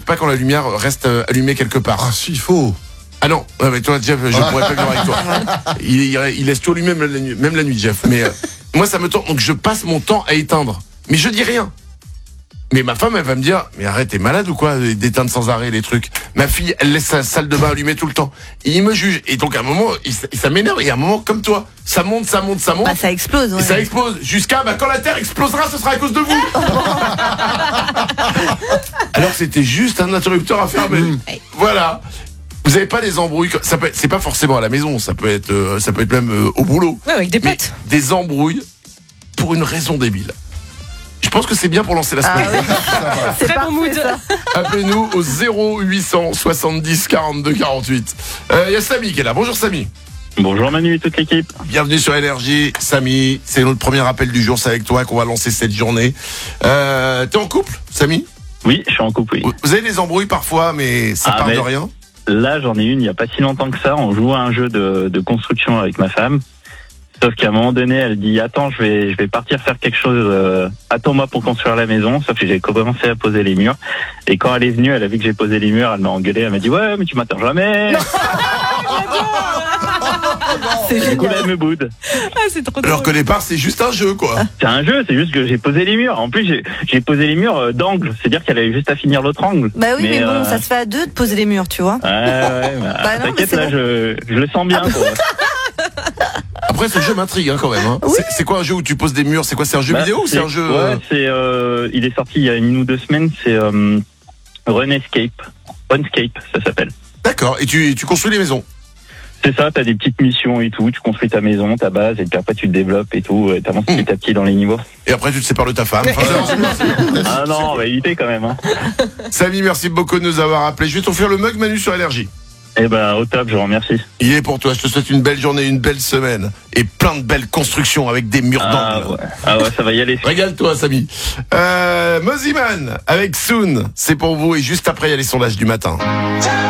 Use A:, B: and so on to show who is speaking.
A: pas quand la lumière reste allumée quelque part.
B: Ah si, il faut.
A: Ah non, mais toi Jeff, je pourrais pas vivre avec toi. Il laisse tout allumé même la nuit, Jeff. Mais moi ça me tente, donc je passe mon temps à éteindre. Mais je dis rien. Mais ma femme, elle va me dire, mais arrête, t'es malade ou quoi d'éteindre sans arrêt les trucs. Ma fille, elle laisse sa salle de bain allumée tout le temps. Et il me juge. Et donc à un moment, ça m'énerve. Et à un moment, comme toi, ça monte.
C: Bah, ça explose. Ouais.
A: Et ça explose. Jusqu'à quand la Terre explosera, ce sera à cause de vous. Alors c'était juste un interrupteur à fermer. Voilà. Vous avez pas des embrouilles, c'est pas forcément à la maison, ça peut être même au boulot.
D: Ouais, avec des potes.
A: Des embrouilles pour une raison débile. Je pense que c'est bien pour lancer la semaine.
C: Oui. C'est
D: Très bon mood.
C: ça.
A: Appelez-nous au 0800 70 42 48. Il y a Samy qui est là. Bonjour Samy.
E: Bonjour Manu et toute l'équipe.
A: Bienvenue sur Énergie. Samy, c'est notre premier appel du jour, c'est avec toi qu'on va lancer cette journée. T'es en couple, Samy ?
E: Oui, je suis en couple, oui.
A: Vous avez des embrouilles parfois, mais ça part de rien ?
E: Là, j'en ai une il n'y a pas si longtemps que ça. On joue à un jeu de construction avec ma femme. Sauf qu'à un moment donné, elle dit « Attends, je vais partir faire quelque chose. Attends-moi pour construire la maison. » Sauf que j'ai commencé à poser les murs. Et quand elle est venue, elle a vu que j'ai posé les murs. Elle m'a engueulé. Elle m'a dit « Ouais, mais tu m'attends jamais. » Du coup, là, elle me boude.
D: Ah, c'est trop
A: Alors
D: drôle.
A: qu'au départ, c'est juste un jeu, quoi.
E: C'est un jeu, c'est juste que j'ai posé les murs. En plus, j'ai posé les murs d'angle. C'est-à-dire qu'elle avait juste à finir l'autre angle.
C: Bah oui, mais bon, ça se fait à deux de poser les murs, tu vois.
E: Ouais,
C: Bah non,
E: t'inquiète,
C: mais
E: là,
C: c'est
E: je le sens bien. Quoi.
A: Après, ce jeu m'intrigue quand même. Hein.
C: Oui.
A: C'est quoi un jeu où tu poses des murs ? C'est quoi ? C'est un jeu vidéo ou c'est un jeu
E: Ouais, il est sorti il y a 1 ou 2 semaines. C'est RuneScape, ça s'appelle.
A: D'accord. Et tu construis les maisons ?
E: C'est ça, t'as des petites missions et tout. Tu construis ta maison, ta base, et puis après tu te développes et tout. T'avances petit à petit dans les niveaux.
A: Et après, tu te sépares de ta femme.
E: Ah non, on va éviter quand même. Hein.
A: Samy, merci beaucoup de nous avoir appelés. Je vais t'offrir le mug Manu sur Énergie.
E: Eh ben, au top, je vous remercie.
A: Il est pour toi. Je te souhaite une belle journée, une belle semaine. Et plein de belles constructions avec des murs d'angle.
E: Ah ouais, ça va y aller.
A: Régale-toi, Samy. Moziman avec Soon. C'est pour vous. Et juste après, il y a les sondages du matin.